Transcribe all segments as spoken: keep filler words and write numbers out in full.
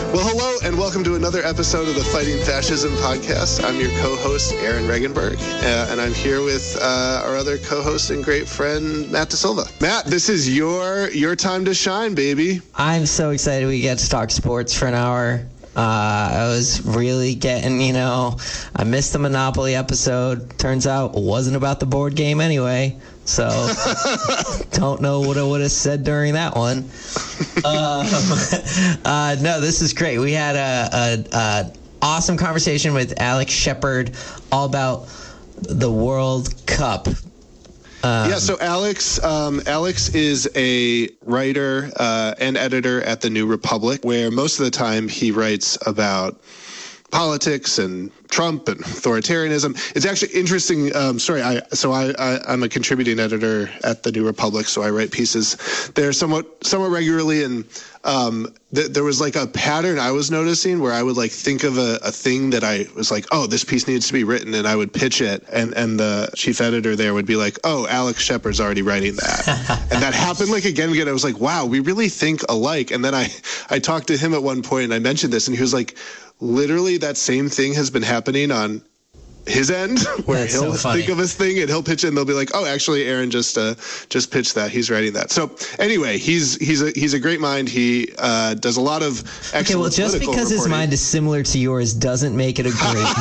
Well, hello, and welcome to another episode of the Fighting Fascism podcast. I'm your co-host, Aaron Regenberg, uh, and I'm here with uh, our other co-host and great friend, Matt DeSilva. Matt, this is your your time to shine, baby. I'm so excited we get to talk sports for an hour. Uh, I was really getting, you know, I missed the Monopoly episode. Turns out it wasn't about the board game anyway. So, don't know what I would have said during that one. Um, uh, no, this is great. We had a, a, a awesome conversation with Alex Shepard all about the World Cup. Um, yeah, so Alex um, Alex is a writer uh, and editor at The New Republic, where most of the time he writes about politics and Trump and authoritarianism. It's actually interesting um, story. I so I, I I'm a contributing editor at The New Republic, so I write pieces there somewhat somewhat regularly, and um, th- there was like a pattern I was noticing where I would like think of a, a thing that I was like, oh, this piece needs to be written, and I would pitch it, and and the chief editor there would be like, oh, Alex Shepard's already writing that, and that happened like again and again. I was like, wow, we really think alike. And then I I talked to him at one point, and I mentioned this, and he was like, literally that same thing has been happening on his end, where That's he'll so think of a thing and he'll pitch it, and they'll be like, "Oh, actually, Aaron just uh, just pitched that. He's writing that." So anyway, he's he's a he's a great mind. He uh, does a lot of excellent Okay, well, just political because his reporting. mind is similar to yours doesn't make it a great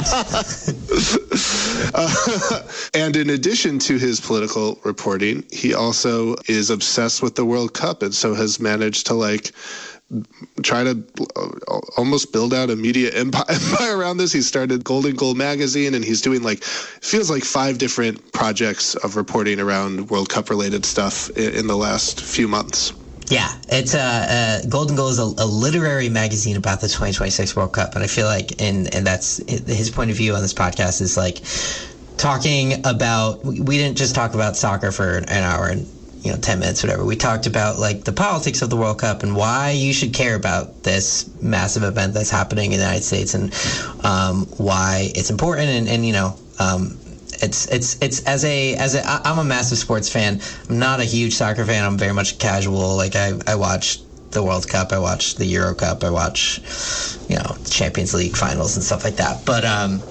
mind. uh, and in addition to his political reporting, he also is obsessed with the World Cup, and so has managed to like try to almost build out a media empire around this. He started Golden Goal magazine, and he's doing like, feels like five different projects of reporting around World Cup related stuff in the last few months. Yeah, it's uh, uh, Golden Goal is a, a literary magazine about the twenty twenty-six World Cup, and I feel like, and and that's his point of view on this podcast is like talking about. We didn't just talk about soccer for an hour and, you know, ten minutes, whatever. We talked about like the politics of the World Cup and why you should care about this massive event that's happening in the United States, and um, why it's important. And, and you know, um, it's it's it's as a as a I'm a massive sports fan. I'm not a huge soccer fan. I'm very much casual. Like I I watch the World Cup, I watch the Euro Cup, I watch, you know, Champions League finals and stuff like that. But um.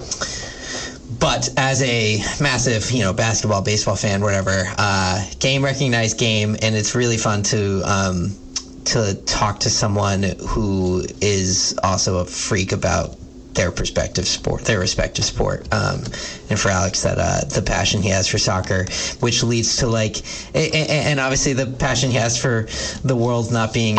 But as a massive, you know, basketball, baseball fan, whatever, uh, game recognized game, and it's really fun to um, to talk to someone who is also a freak about their perspective sport, their respective sport. Um, and for Alex, that uh, the passion he has for soccer, which leads to like, and obviously the passion he has for the world not being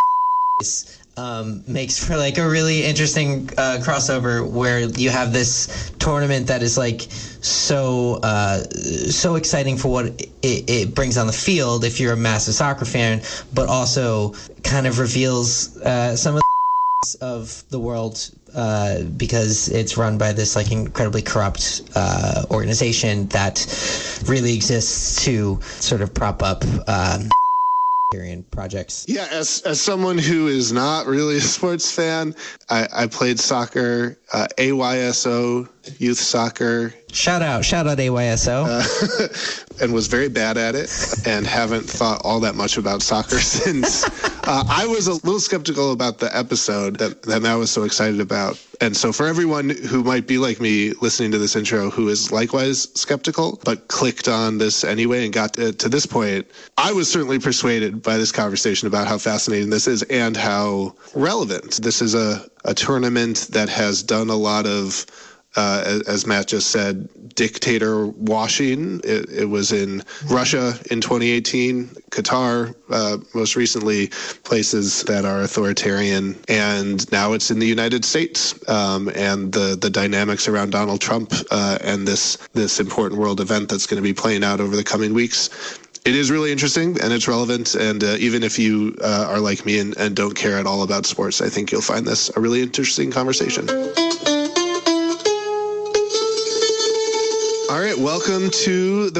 Um, makes for like a really interesting uh, crossover where you have this tournament that is like so uh, so exciting for what it, it brings on the field if you're a massive soccer fan, but also kind of reveals uh, some of the of the world uh, because it's run by this like incredibly corrupt uh, organization that really exists to sort of prop up um, projects. Yeah, as as someone who is not really a sports fan, I, I played soccer, uh, A Y S O, youth soccer. Shout out, shout out A Y S O. Uh, and was very bad at it and haven't thought all that much about soccer since. Uh, I was a little skeptical about the episode that, that Matt was so excited about. And so for everyone who might be like me listening to this intro who is likewise skeptical, but clicked on this anyway and got to, to this point, I was certainly persuaded by this conversation about how fascinating this is and how relevant. This is a, a tournament that has done a lot of Uh, as, as Matt just said, dictator washing. It, it was in Russia in twenty eighteen, Qatar, uh, most recently, places that are authoritarian, and now it's in the United States. Um, and the the dynamics around Donald Trump uh, and this this important world event that's going to be playing out over the coming weeks. It is really interesting and it's relevant. And uh, even if you uh, are like me and, and don't care at all about sports, I think you'll find this a really interesting conversation. All right, welcome to the